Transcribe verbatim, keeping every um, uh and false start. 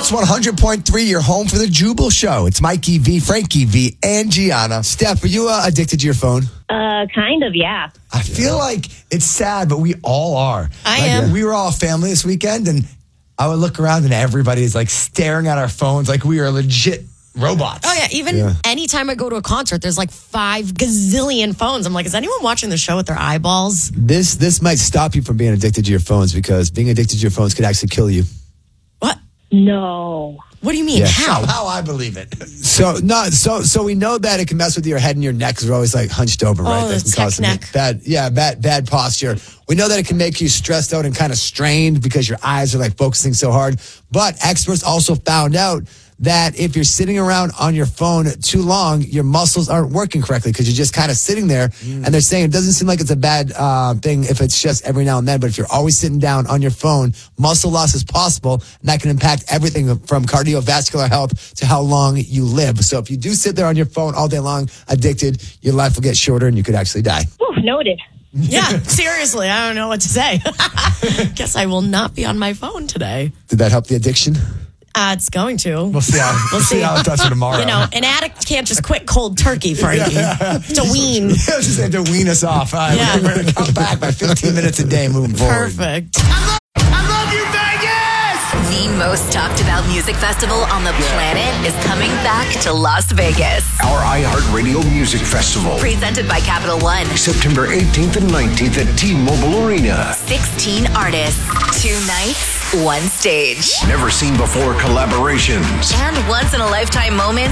Hits one hundred point three, your home for the Jubal Show. It's Mikey V, Frankie V, and Gianna. Steph, are you uh, addicted to your phone? Uh, kind of, yeah. I feel like it's sad, but we all are. I like, am. We were all family this weekend, and I would look around, and everybody's like staring at our phones like we are legit robots. Oh, yeah. Even Yeah. anytime I go to a concert, there's like five gazillion phones. I'm like, is anyone watching the show with their eyeballs? This this might stop you from being addicted to your phones because being addicted to your phones could actually kill you. What? No. What do you mean? Yeah. How? How I believe it. So not so so we know that it can mess with your head and your neck because we're always like hunched over, right? Oh, That the can cause tech some neck. bad, yeah, bad bad posture. We know that it can make you stressed out and kind of strained because your eyes are like focusing so hard. But experts also found out that if you're sitting around on your phone too long, your muscles aren't working correctly because you're just kind of sitting there. Mm. And they're saying it doesn't seem like it's a bad uh, thing if it's just every now and then. But if you're always sitting down on your phone, muscle loss is possible. And that can impact everything from cardiovascular health to how long you live. So if you do sit there on your phone all day long, addicted, your life will get shorter and you could actually die. Whew, noted. Yeah, seriously. I don't know what to say. Guess I will not be on my phone today. Did that help the addiction? Uh, it's going to. We'll see how, we'll see how it does for tomorrow. You know, an addict can't just quit cold turkey, Frankie. It's a wean. Yeah, just have to wean us off. All right, Yeah. we're going to come back by fifteen minutes a day moving forward. Perfect. The most talked about music festival on the planet is coming back to Las Vegas. Our iHeartRadio Music Festival. Presented by Capital One. September eighteenth and nineteenth at T-Mobile Arena. sixteen artists, two nights, one stage. Never seen before collaborations. And once in a lifetime moments